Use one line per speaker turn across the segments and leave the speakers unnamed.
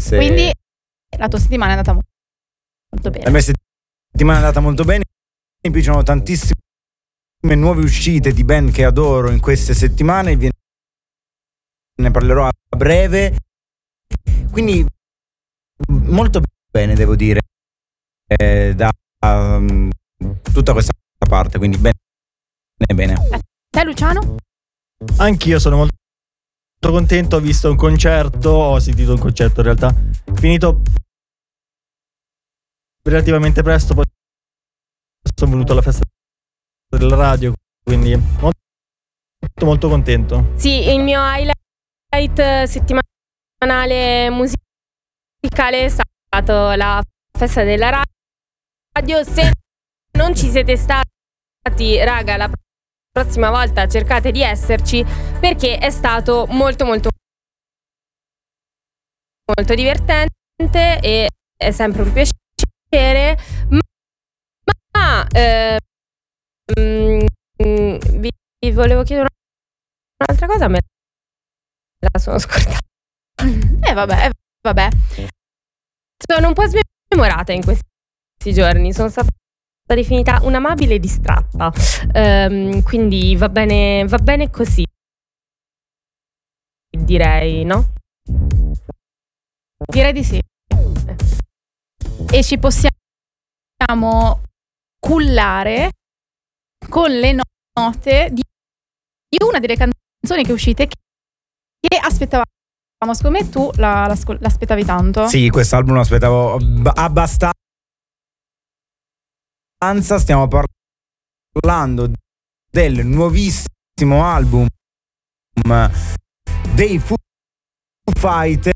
esperienze.
Quindi la tua settimana è andata molto bene.
La mia settimana è andata molto bene. Mi piacciono tantissime nuove uscite di band che adoro in queste settimane. Ne parlerò a breve. Quindi molto bene, devo dire, da tutta questa parte. Quindi bene.
Te, Luciano?
Anch'io sono molto contento. Ho visto un concerto, ho sentito un concerto in realtà, finito relativamente presto, poi sono venuto alla festa della radio, quindi molto contento.
Sì, il mio highlight settimanale musicale è stato la festa della radio. Se non ci siete stati, raga, la prossima volta cercate di esserci, perché è stato molto divertente e è sempre un piacere. Ma vi volevo chiedere un'altra cosa, me la sono scordata.
Vabbè.
Sono un po' smemorata in questi giorni, sono stata definita un'amabile distratta, quindi va bene così, direi, no?
Direi di sì. E ci possiamo cullare con le note di una delle canzoni che è uscite, che aspettavamo. Secondo me tu l'aspettavi tanto.
Sì, quest'album lo aspettavo abbastanza. Stiamo parlando del nuovissimo album dei Foo Fighters,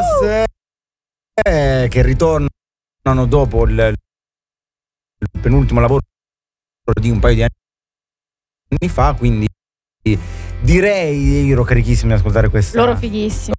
che ritornano dopo il penultimo lavoro di un paio di anni fa, quindi direi io ero carichissimo di ascoltare questa.
Loro fighissimi.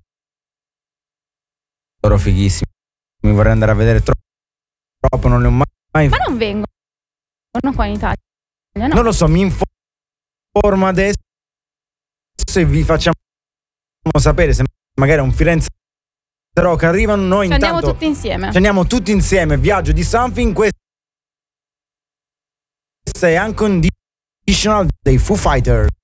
Mi vorrei andare a vedere troppo, non ne ho mai.
Ma non vengono qua in Italia, no?
Non lo so, mi informo adesso e vi facciamo sapere se magari a un Firenze Rock arrivano. Noi
ci
intanto
andiamo tutti insieme.
Ci andiamo tutti insieme. Viaggio di Something. Questa è Unconditional dei Foo Fighters.